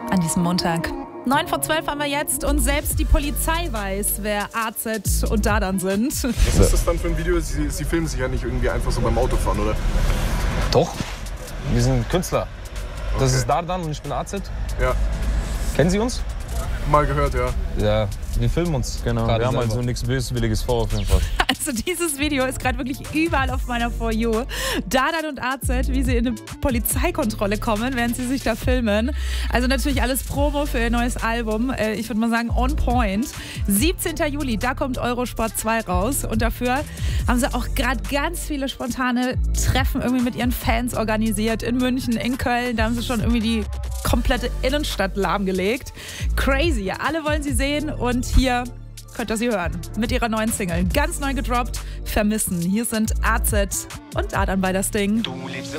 an diesem Montag. 9 vor 12 haben wir jetzt und selbst die Polizei weiß, wer AZ und Dardan sind. Was ist das dann für ein Video? Sie filmen sich ja nicht irgendwie einfach so beim Autofahren, oder? Doch, wir sind Künstler. Das ist Dardan und ich bin AZ. Ja. Kennen Sie uns? Mal gehört, ja. Ja, wir filmen uns. Genau, wir haben also nichts Böswilliges vor auf jeden Fall. Also dieses Video ist gerade wirklich überall auf meiner For You. Dardan und AZ, wie sie in eine Polizeikontrolle kommen, während sie sich da filmen. Also natürlich alles Promo für ihr neues Album. Ich würde mal sagen on point. 17. Juli, da kommt Eurosport 2 raus. Und dafür haben sie auch gerade ganz viele spontane Treffen irgendwie mit ihren Fans organisiert. In München, in Köln, da haben sie schon irgendwie die komplette Innenstadt lahmgelegt. Crazy, alle wollen sie sehen und hier könnt ihr sie hören mit ihrer neuen Single. Ganz neu gedroppt, Vermissen. Hier sind AZ und Dardan bei das Ding. Du lebst